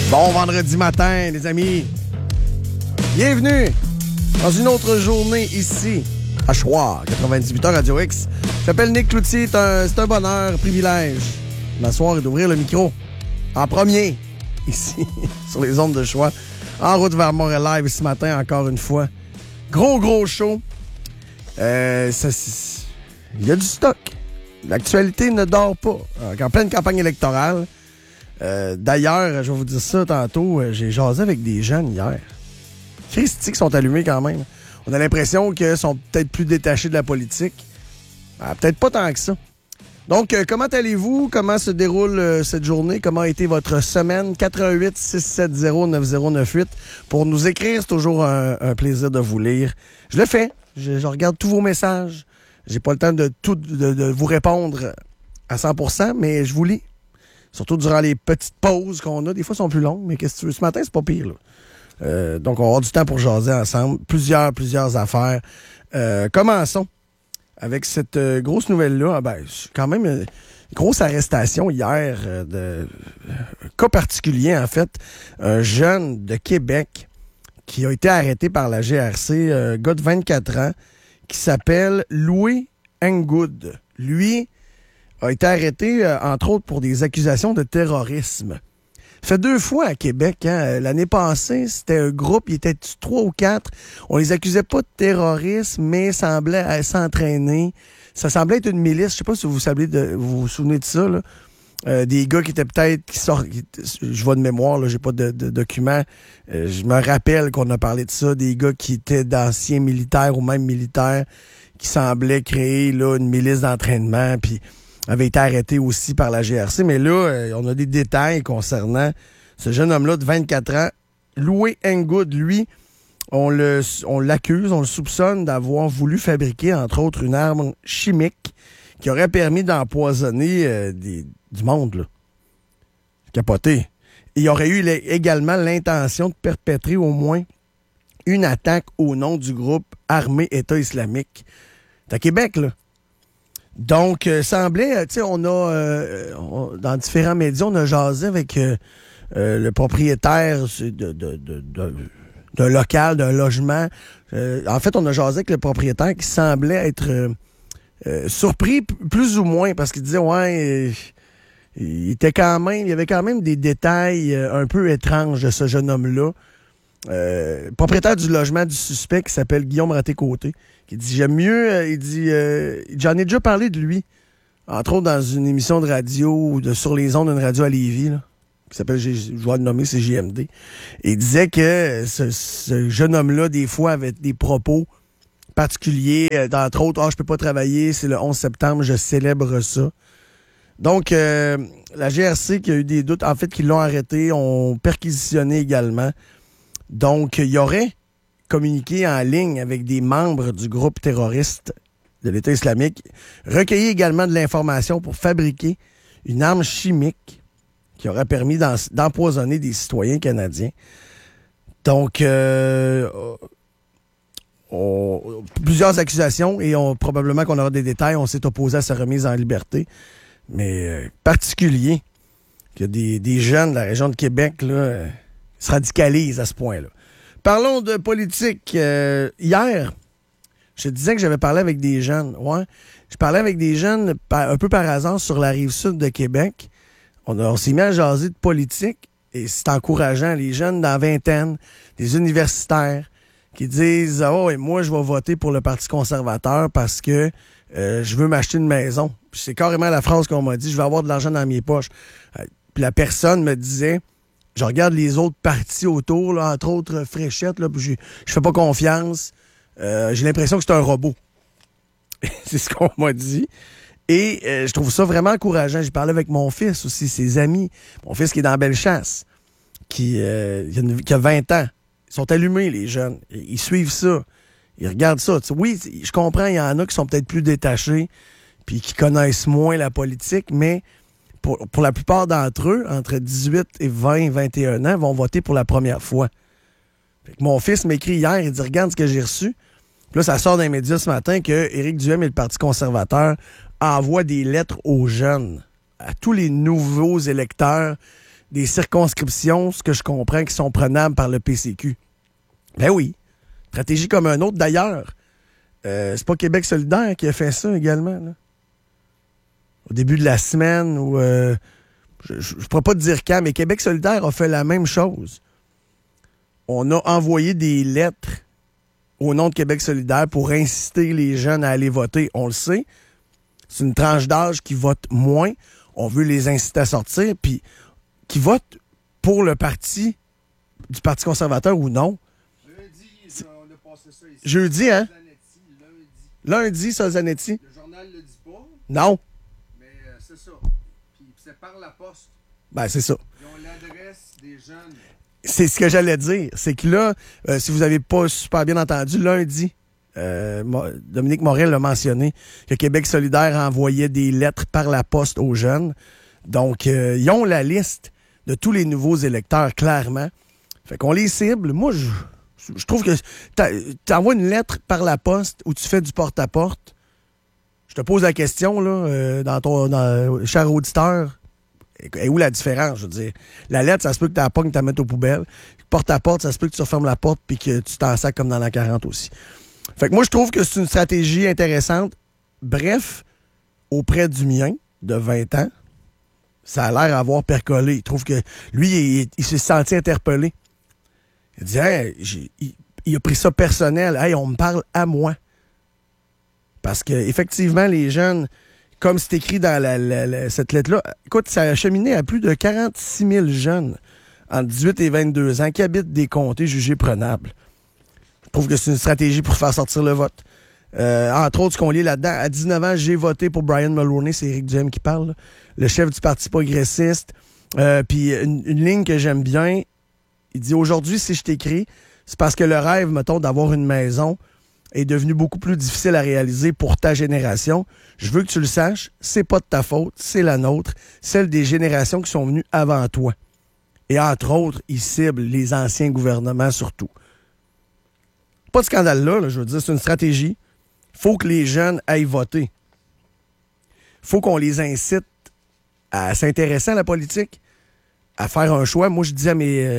Bon vendredi matin, les amis. Bienvenue dans une autre journée ici, à Choix, 98.1 Radio X. Je m'appelle Nick Cloutier. C'est un bonheur, un privilège m'asseoir et d'ouvrir le micro en premier, ici, sur les ondes de Choix. En route vers Montréal Live ce matin, encore une fois. Gros show. Il y a du stock. L'actualité ne dort pas. En pleine campagne électorale. D'ailleurs, je vais vous dire ça tantôt, j'ai jasé avec des jeunes hier. Christy qui sont allumés quand même. On a l'impression qu'ils sont peut-être plus détachés de la politique. Peut-être pas tant que ça. Donc, comment allez-vous? Comment se déroule cette journée? Comment a été votre semaine? 88-670-9098. Pour nous écrire, c'est toujours un plaisir de vous lire. Je le fais. Je regarde tous vos messages. J'ai pas le temps de vous répondre à 100%, mais je vous lis. Surtout durant les petites pauses qu'on a. Des fois, elles sont plus longues, mais qu'est-ce que tu veux? Ce matin, c'est pas pire, là. Donc, on va avoir du temps pour jaser ensemble. Plusieurs affaires. Commençons avec cette grosse nouvelle-là. Quand même, une grosse arrestation hier de cas particulier, en fait. Un jeune de Québec qui a été arrêté par la GRC, un gars de 24 ans, qui s'appelle Louis Hengood. Lui a été arrêté, entre autres, pour des accusations de terrorisme. Ça fait 2 fois à Québec. L'année passée, c'était un groupe, il était 3 ou 4. On les accusait pas de terrorisme, mais semblait s'entraîner. Ça semblait être une milice. Je sais pas si vous vous souvenez de ça, là. Des gars qui étaient peut-être... je vois de mémoire, là, j'ai pas de documents. Je me rappelle qu'on a parlé de ça. Des gars qui étaient d'anciens militaires ou même militaires qui semblaient créer là, une milice d'entraînement, puis avait été arrêté aussi par la GRC. Mais là, on a des détails concernant ce jeune homme-là de 24 ans. Louis Hengood, lui, on l'accuse, on le soupçonne d'avoir voulu fabriquer, entre autres, une arme chimique qui aurait permis d'empoisonner du monde, là. Capoté. Et il aurait eu également l'intention de perpétrer au moins une attaque au nom du groupe armé État islamique. C'est à Québec, là. Donc, semblait, tu sais, dans différents médias, on a jasé avec le propriétaire d'un local, d'un logement. En fait, on a jasé avec le propriétaire qui semblait être surpris, plus ou moins, parce qu'il disait, il y avait quand même des détails un peu étranges de ce jeune homme-là. Propriétaire du logement du suspect qui s'appelle Guillaume Raté-Côté, qui dit j'aime mieux, j'en ai déjà parlé de lui, entre autres dans une émission de radio sur les ondes d'une radio à Lévis, là, qui s'appelle, je dois le nommer, c'est JMD. Et il disait que ce jeune homme-là, des fois, avait des propos particuliers, entre autres, je peux pas travailler, c'est le 11 septembre, je célèbre ça. Donc, la GRC qui a eu des doutes, en fait, qui l'ont arrêté, ont perquisitionné également. Donc, il y aurait communiqué en ligne avec des membres du groupe terroriste de l'État islamique, recueilli également de l'information pour fabriquer une arme chimique qui aurait permis d'empoisonner des citoyens canadiens. Donc, plusieurs accusations et probablement qu'on aura des détails. On s'est opposé à sa remise en liberté. Mais particulier que des jeunes de la région de Québec là, se radicalisent à ce point-là. Parlons de politique. Hier, je disais que j'avais parlé avec des jeunes. Ouais, je parlais avec des jeunes un peu par hasard sur la rive sud de Québec. On s'est mis à jaser de politique et c'est encourageant. Les jeunes dans la vingtaine, des universitaires qui disent « Oh, et moi, je vais voter pour le Parti conservateur parce que je veux m'acheter une maison. » Puis c'est carrément la phrase qu'on m'a dit « Je vais avoir de l'argent dans mes poches. » Puis la personne me disait « Je regarde les autres partis autour, là, entre autres Fréchette, là, puis je fais pas confiance. J'ai l'impression que c'est un robot. » C'est ce qu'on m'a dit. Et je trouve ça vraiment encourageant. J'ai parlé avec mon fils aussi, ses amis. Mon fils qui est dans Bellechasse, qui a 20 ans. Ils sont allumés, les jeunes. Ils suivent ça. Ils regardent ça. T'sais, oui, je comprends, il y en a qui sont peut-être plus détachés puis qui connaissent moins la politique, mais pour la plupart d'entre eux, entre 18 et 20, 21 ans, vont voter pour la première fois. Fait que mon fils m'écrit hier, il dit « Regarde ce que j'ai reçu. » Puis là, ça sort dans les médias ce matin que Éric Duhaime et le Parti conservateur envoient des lettres aux jeunes, à tous les nouveaux électeurs des circonscriptions, ce que je comprends, qui sont prenables par le PCQ. Ben oui. Stratégie comme un autre. D'ailleurs, c'est pas Québec solidaire qui a fait ça également, là. Au début de la semaine, où je ne pourrais pas te dire quand, mais Québec solidaire a fait la même chose. On a envoyé des lettres au nom de Québec solidaire pour inciter les jeunes à aller voter. On le sait. C'est une tranche d'âge qui vote moins. On veut les inciter à sortir, puis qui votent pour le parti du Parti conservateur ou non. Jeudi, on a passé ça ici. Jeudi, hein? Lundi, ça, Zanetti. le journal ne le dit pas, Non. mais c'est ça. Puis c'est par la poste. Ben, c'est ça. Ils ont l'adresse des jeunes. C'est ce que j'allais dire. C'est que là, si vous n'avez pas super bien entendu, lundi, Dominique Morel l'a mentionné, que Québec solidaire envoyait des lettres par la poste aux jeunes. Donc, ils ont la liste de tous les nouveaux électeurs, clairement. Fait qu'on les cible. Moi, je trouve que t'envoies une lettre par la poste où tu fais du porte-à-porte. Je te pose la question, là, cher auditeur, et où la différence, je veux dire? La lettre, ça se peut que tu la pognes, tu la mettes aux poubelles. Porte-à-porte, ça se peut que tu refermes la porte puis que tu t'en sacs comme dans la 40 aussi. Fait que moi, je trouve que c'est une stratégie intéressante. Bref, auprès du mien, de 20 ans, ça a l'air d'avoir percolé. Il trouve que lui, il s'est senti interpellé. Il dit, hey, il a pris ça personnel. Hey, on me parle à moi. Parce que effectivement, les jeunes, comme c'est écrit dans cette lettre-là, écoute, ça a cheminé à plus de 46 000 jeunes entre 18 et 22 ans qui habitent des comtés jugés prenables. Je trouve que c'est une stratégie pour faire sortir le vote. Entre autres, ce qu'on lit là-dedans, à 19 ans, j'ai voté pour Brian Mulroney, c'est Éric Duhem qui parle, là, le chef du Parti progressiste. Puis une ligne que j'aime bien, il dit, aujourd'hui, si je t'écris, c'est parce que le rêve, mettons, d'avoir une maison est devenu beaucoup plus difficile à réaliser pour ta génération. Je veux que tu le saches, c'est pas de ta faute, c'est la nôtre, celle des générations qui sont venues avant toi. Et entre autres, il cible les anciens gouvernements surtout. Pas de scandale là, je veux dire, c'est une stratégie. Faut que les jeunes aillent voter. Faut qu'on les incite à s'intéresser à la politique, à faire un choix. Moi, je dis à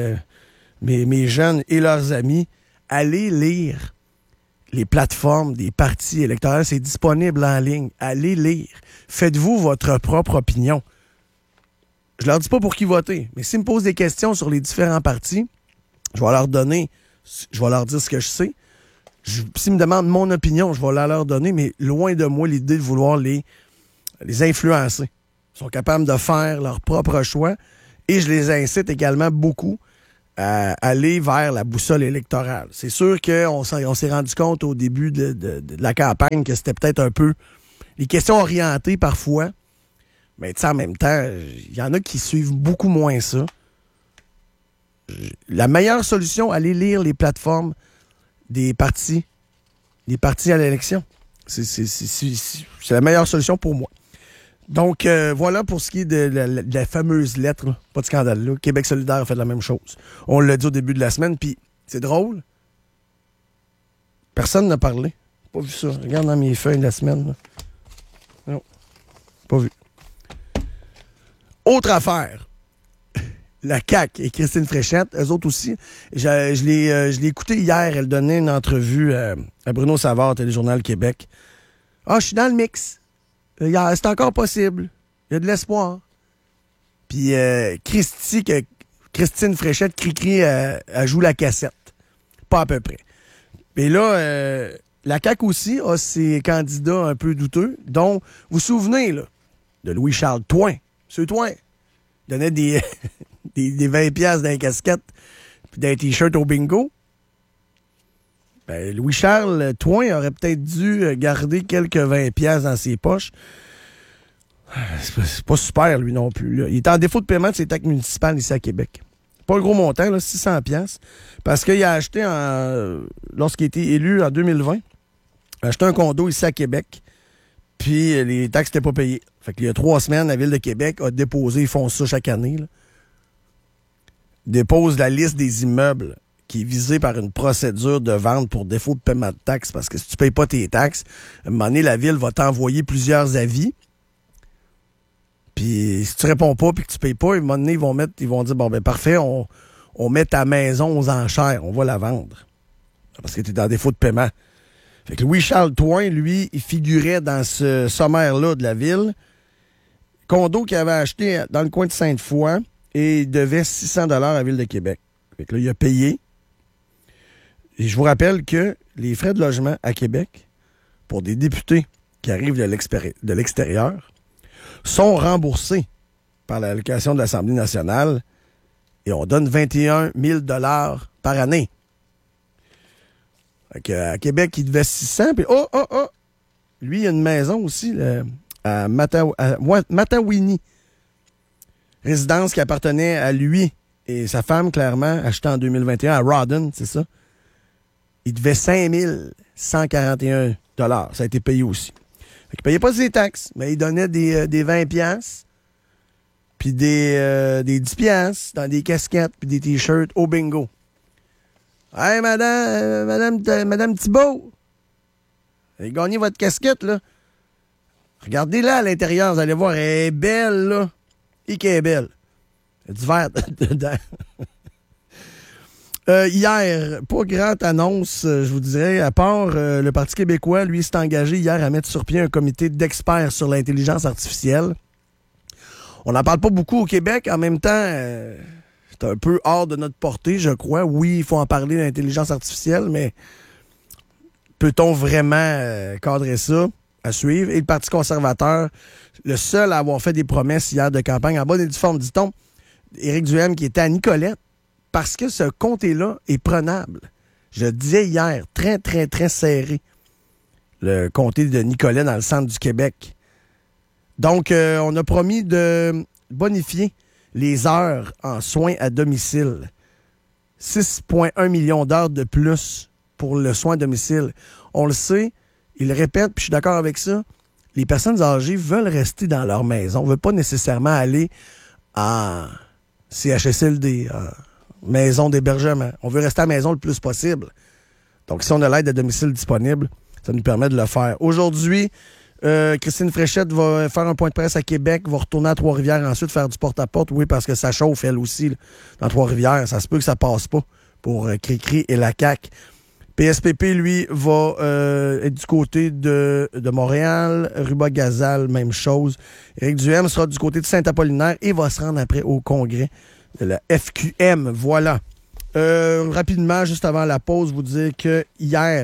mes jeunes et leurs amis, allez lire les plateformes des partis électoraux, c'est disponible en ligne. Allez lire. Faites-vous votre propre opinion. Je leur dis pas pour qui voter, mais s'ils me posent des questions sur les différents partis, je vais leur dire ce que je sais. S'ils me demandent mon opinion, je vais la leur donner, mais loin de moi l'idée de vouloir les influencer. Ils sont capables de faire leur propre choix et je les incite également beaucoup à aller vers la boussole électorale. C'est sûr qu'on s'est rendu compte au début de la campagne que c'était peut-être un peu les questions orientées parfois, mais en même temps, il y en a qui suivent beaucoup moins ça. La meilleure solution, aller lire les plateformes des partis, les partis à l'élection. C'est la meilleure solution pour moi. Donc, voilà pour ce qui est de la fameuse lettre, là. Pas de scandale là. Québec solidaire a fait la même chose. On l'a dit au début de la semaine, puis c'est drôle. Personne n'a parlé. Pas vu ça. Regarde dans mes feuilles de la semaine. Là. Non. Pas vu. Autre affaire. La CAQ et Christine Fréchette, eux autres aussi. Je l'ai écouté hier. Elle donnait une entrevue à Bruno Savard, Téléjournal Québec. Ah, je suis dans le mix. C'est encore possible. Il y a de l'espoir. Puis Christine Fréchette, cri elle joue la cassette. Pas à peu près. Et là, la CAQ aussi a ses candidats un peu douteux, dont, vous vous souvenez, là, de Louis-Charles Toin. Monsieur Toin donnait des 20$ dans les casquettes puis des t-shirts au bingo. Ben, Louis-Charles Toin aurait peut-être dû garder quelques 20$ dans ses poches. C'est pas super, lui non plus. Là. Il est en défaut de paiement de ses taxes municipales ici à Québec. Pas un gros montant, là, 600$. Parce qu'il a acheté, lorsqu'il a été élu en 2020, il a acheté un condo ici à Québec. Puis les taxes n'étaient pas payées. Fait qu'il y a 3 semaines, la Ville de Québec a déposé, ils font ça chaque année, là, dépose la liste des immeubles qui est visé par une procédure de vente pour défaut de paiement de taxes, parce que si tu ne payes pas tes taxes, à un moment donné, la Ville va t'envoyer plusieurs avis. Puis si tu réponds pas puis que tu payes pas, à un moment donné, ils vont dire, bon, ben parfait, on met ta maison aux enchères, on va la vendre. Parce que tu es dans défaut de paiement. Fait que Louis-Charles Touin, lui, il figurait dans ce sommaire-là de la ville. Condo qu'il avait acheté dans le coin de Sainte-Foy et il devait 600 $ à la Ville de Québec. Fait que là, il a payé. Et je vous rappelle que les frais de logement à Québec, pour des députés qui arrivent de l'extérieur, sont remboursés par l'allocation de l'Assemblée nationale et on donne 21 000 $ par année. Fait que, à Québec, il devait 600, puis lui, il a une maison aussi là, à Matawini. Résidence qui appartenait à lui et sa femme, clairement, achetée en 2021 à Rawdon, c'est ça. Il devait 5 141 $. Ça a été payé aussi. Fait qu'il payait pas ses taxes, mais il donnait des 20 $, puis des 10 $ dans des casquettes, puis des t-shirts au bingo. Hey, madame Thibault, vous avez gagné votre casquette, là. Regardez-la à l'intérieur, vous allez voir, elle est belle, là. Et qu'elle est belle. Il y a du vert dedans. Hier, pas grande annonce, je vous dirais, à part le Parti québécois, lui, s'est engagé hier à mettre sur pied un comité d'experts sur l'intelligence artificielle. On n'en parle pas beaucoup au Québec. En même temps, c'est un peu hors de notre portée, je crois. Oui, il faut en parler de l'intelligence artificielle, mais peut-on vraiment cadrer ça à suivre? Et le Parti conservateur, le seul à avoir fait des promesses hier de campagne en bonne et due forme, dit-on, Éric Duhaime qui était à Nicolette, parce que ce comté-là est prenable. Je le disais hier, très, très, très serré, le comté de Nicolette dans le centre du Québec. Donc, on a promis de bonifier les heures en soins à domicile. 6,1 millions d'heures de plus pour le soin à domicile. On le sait, il le répète, puis je suis d'accord avec ça, les personnes âgées veulent rester dans leur maison, ne veulent pas nécessairement aller en CHSLD, en maison d'hébergement. On veut rester à la maison le plus possible. Donc, si on a l'aide à domicile disponible, ça nous permet de le faire. Aujourd'hui, Christine Fréchette va faire un point de presse à Québec, va retourner à Trois-Rivières, ensuite faire du porte-à-porte. Oui, parce que ça chauffe, elle aussi, là, dans Trois-Rivières. Ça se peut que ça passe pas pour Cricri et la CAQ. PSPP, lui, va être du côté de Montréal. Ruba-Gazal, même chose. Éric Duhaime sera du côté de Saint-Apollinaire et va se rendre après au congrès de la FQM. Voilà. Rapidement, juste avant la pause, vous dire que hier,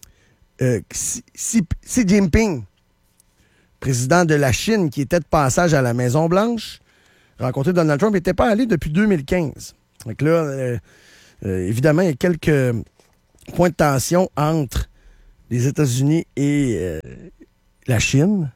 Xi Jinping, président de la Chine, qui était de passage à la Maison-Blanche, rencontré Donald Trump, n'était pas allé depuis 2015. Donc là, évidemment, il y a quelques points de tension entre les États-Unis et la Chine.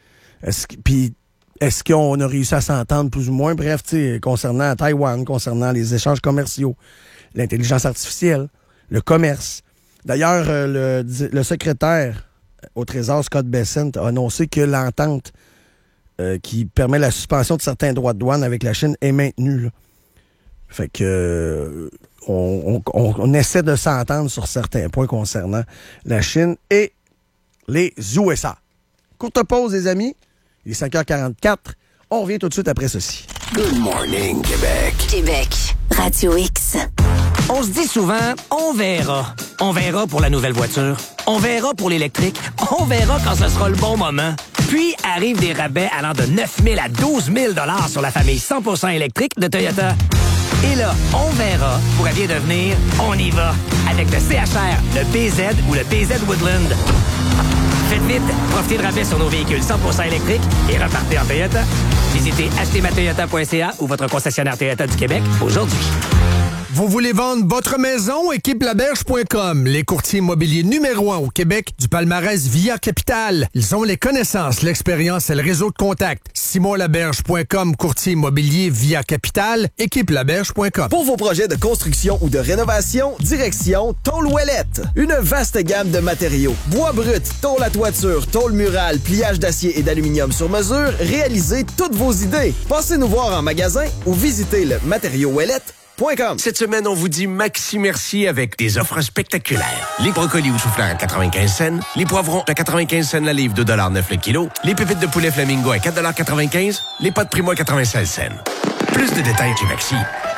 Est-ce qu'on a réussi à s'entendre plus ou moins? Bref, concernant Taïwan, concernant les échanges commerciaux, l'intelligence artificielle, le commerce. D'ailleurs, le secrétaire au Trésor, Scott Bessent, a annoncé que l'entente qui permet la suspension de certains droits de douane avec la Chine est maintenue. Là. Fait que on essaie de s'entendre sur certains points concernant la Chine et les USA. Courte pause, les amis. Il est 5h44. On revient tout de suite après ceci. Good morning, Québec. Québec, Radio X. On se dit souvent, on verra. On verra pour la nouvelle voiture. On verra pour l'électrique. On verra quand ce sera le bon moment. Puis arrivent des rabais allant de 9 000 à 12 000 $ sur la famille 100% électrique de Toyota. Et là, on verra pourrait bien devenir on y va avec le CHR, le BZ ou le BZ Woodland. Faites vite, profitez de rabais sur nos véhicules 100% électriques et repartez en Toyota. Visitez achetezmatoyota.ca ou votre concessionnaire Toyota du Québec aujourd'hui. Vous voulez vendre votre maison? Équipelaberge.com, les courtiers immobiliers numéro 1 au Québec du palmarès Via Capital. Ils ont les connaissances, l'expérience et le réseau de contacts. SimonLaberge.com, courtier immobilier Via Capital. Équipelaberge.com. Pour vos projets de construction ou de rénovation, direction Tôle Ouellette. Une vaste gamme de matériaux. Bois brut, tôle à toiture, tôle murale, pliage d'acier et d'aluminium sur mesure. Réalisez toutes vos idées. Passez nous voir en magasin ou visitez le matériauxouellette.com. québec.com. Cette semaine, on vous dit maxi merci avec des offres spectaculaires. Les brocolis ou chou-fleurs à 95 cents, les poivrons à 95 cents la livre, 2,9 $ le kilo, les pépites de poulet flamingo à 4,95 $, les pâtes Primo à 96 cents. Plus de détails chez Maxi